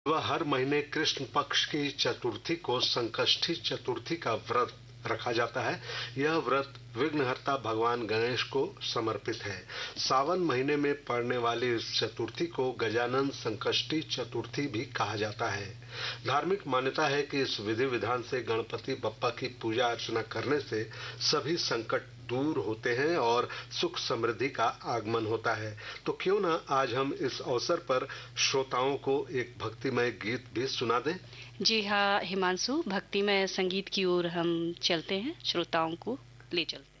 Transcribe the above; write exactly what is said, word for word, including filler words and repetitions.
वह हर महीने कृष्ण पक्ष की चतुर्थी को संकष्टी चतुर्थी का व्रत रखा जाता है। यह व्रत विघ्नहर्ता भगवान गणेश को समर्पित है। सावन महीने में पड़ने वाली इस चतुर्थी को गजानन संकष्टी चतुर्थी भी कहा जाता है। धार्मिक मान्यता है कि इस विधि विधान से गणपति बप्पा की पूजा अर्चना करने से सभी संकट दूर होते हैं और सुख समृद्धि का आगमन होता है। तो क्यों ना आज हम इस अवसर पर श्रोताओं को एक भक्तिमय गीत भी सुना दें। जी हाँ हिमांशु, भक्तिमय संगीत की ओर हम चलते हैं, श्रोताओं को ले चलते हैं।